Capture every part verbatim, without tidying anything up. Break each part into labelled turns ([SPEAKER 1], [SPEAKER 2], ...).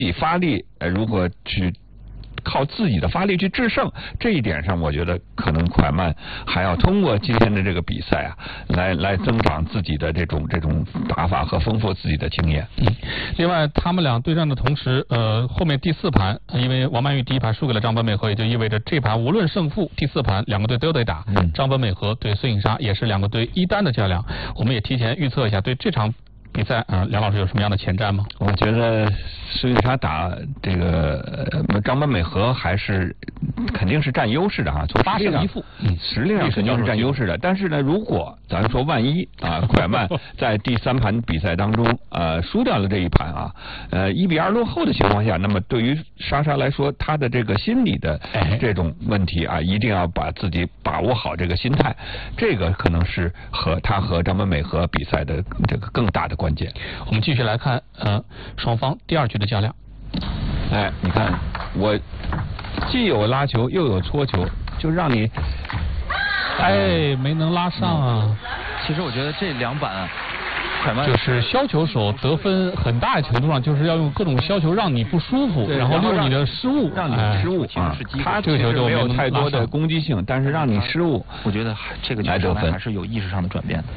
[SPEAKER 1] 己发力，呃，如果去靠自己的发力去制胜，这一点上，我觉得可能蒯曼还要通过今天的这个比赛啊，来来增长自己的这种这种打法和丰富自己的经验。
[SPEAKER 2] 嗯，另外他们俩对战的同时，呃，后面第四盘，因为王曼玉第一盘输给了张本美和，也就意味着这盘无论胜负，第四盘两个队都得打。嗯，张本美和对孙颖莎也是两个队一单的较量。我们也提前预测一下，对这场比赛啊、呃，梁老师有什么样的前瞻吗？
[SPEAKER 1] 我觉得孙颖莎打这个呃张本美和还是肯定是占优势的啊，从
[SPEAKER 2] 八胜一负，
[SPEAKER 1] 嗯，实力上肯定是占优势的。但是呢，如果咱说万一啊，蒯曼在第三盘比赛当中呃输掉了这一盘啊，呃一比二落后的情况下，那么对于莎莎来说，她的这个心理的这种问题啊，一定要把自己把握好这个心态，这个可能是和她和张本美和比赛的这个更大的关键。
[SPEAKER 2] 我们继续来看呃双方第二局的较量。
[SPEAKER 1] 哎，你看我既有拉球又有搓球，就让你
[SPEAKER 2] 哎没能拉上啊。
[SPEAKER 3] 嗯、其实我觉得这两板蒯曼
[SPEAKER 2] 就是削球手得分很大程度上就是要用各种削球让你不舒服，然后用你的失误
[SPEAKER 1] 让你失误、哎、啊。他
[SPEAKER 2] 这个球就
[SPEAKER 1] 没有太多的攻击性，但是让你失误，
[SPEAKER 3] 我觉得这个球上来还是有意识上的转变的。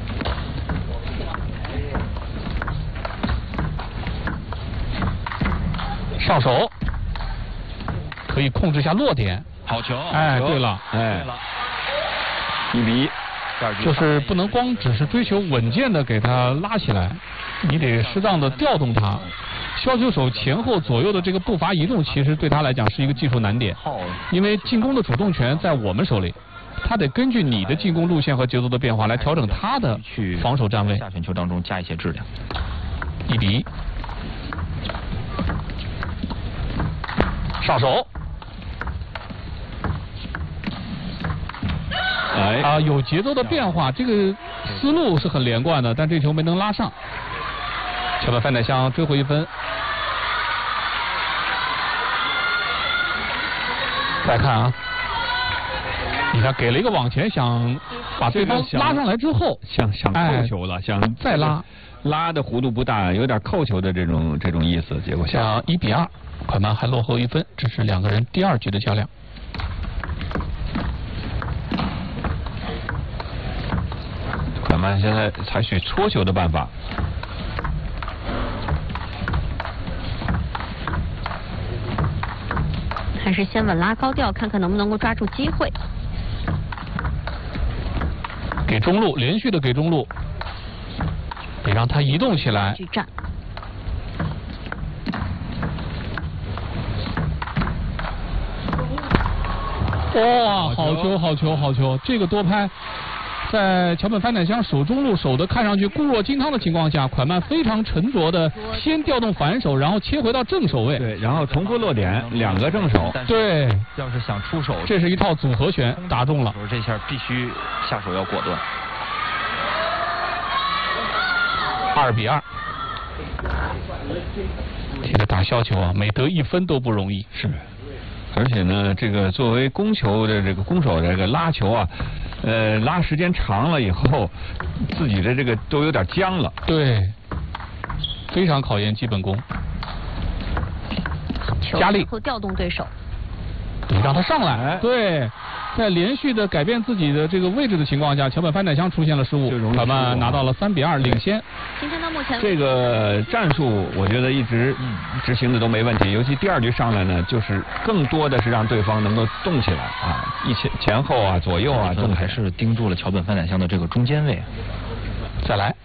[SPEAKER 2] 上手可以控制一下落点，
[SPEAKER 3] 好球！
[SPEAKER 2] 哎，对了，
[SPEAKER 1] 哎，一比一，
[SPEAKER 2] 就是不能光只是追求稳健的给他拉起来，你得适当的调动他。削球手前后左右的这个步伐移动，其实对他来讲是一个技术难点，因为进攻的主动权在我们手里，他得根据你的进攻路线和节奏的变化来调整他的防守站位。
[SPEAKER 3] 下旋球当中加一些质量。
[SPEAKER 2] 一比一。上手，
[SPEAKER 1] 哎
[SPEAKER 2] 啊，有节奏的变化，这个思路是很连贯的，但这球没能拉上。桥本范乃香追回一分。再看啊，你看给了一个往前，想把对方拉上来之后，
[SPEAKER 1] 想想扣球了，哎、想
[SPEAKER 2] 再拉，
[SPEAKER 1] 拉的弧度不大，有点扣球的这种这种意思，结果
[SPEAKER 2] 像一比二。蒯曼还落后一分，这是两个人第二局的较量。
[SPEAKER 1] 蒯曼现在采取搓球的办法，
[SPEAKER 4] 还是先稳拉高调，看看能不能够抓住机会。
[SPEAKER 2] 给中路，连续的给中路，得让他移动起来。
[SPEAKER 4] 去站。
[SPEAKER 2] 哇、哦，好球，好球，好球！这个多拍，在桥本范乃香守中路守的看上去固若金汤的情况下，蒯曼非常沉着的先调动反手，然后切回到正手位。
[SPEAKER 1] 对，然后重复落点，两个正手。
[SPEAKER 2] 对，
[SPEAKER 3] 要是想出手，
[SPEAKER 2] 这是一套组合拳，打中了。
[SPEAKER 3] 这下必须下手要果断。
[SPEAKER 2] 二比二，这个打削球啊，每得一分都不容易。
[SPEAKER 1] 是。而且呢，这个作为攻球的这个攻手的这个拉球啊，呃，拉时间长了以后，自己的这个都有点僵了。
[SPEAKER 2] 对，非常考验基本功。加力
[SPEAKER 4] 后调动对手，
[SPEAKER 2] 对，让他上来。对，在连续的改变自己的这个位置的情况下，桥本范乃香出现了失误，蒯曼拿到了三比二领先。
[SPEAKER 4] 今天到目前
[SPEAKER 1] 这个战术，我觉得一直执行的都没问题，尤其第二局上来呢，就是更多的是让对方能够动起来啊，一前前后啊、左右啊，动
[SPEAKER 3] 还是盯住了桥本范乃香的这个中间位。
[SPEAKER 2] 再来，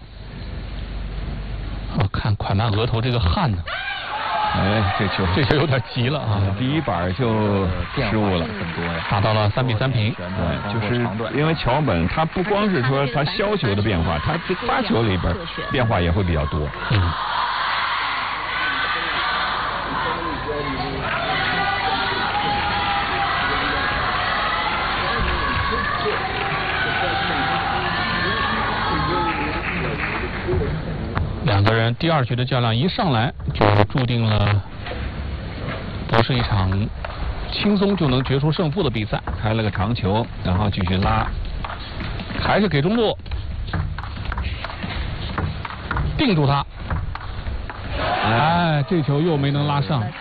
[SPEAKER 2] 我看蒯曼额头这个汗呢。
[SPEAKER 1] 哎，这球
[SPEAKER 2] 这球有点急了啊！
[SPEAKER 1] 第一板就失误了，
[SPEAKER 3] 很多呀，
[SPEAKER 2] 打到了三比三平。
[SPEAKER 1] 对，就是因为桥本他不光是说他削球的变化，他这发球里边变化也会比较多。嗯。
[SPEAKER 2] 两个人第二局的较量一上来就注定了不是一场轻松就能决出胜负的比赛。
[SPEAKER 1] 开了个长球，然后继续拉，
[SPEAKER 2] 还是给中路定住他。 哎，这球又没能拉上。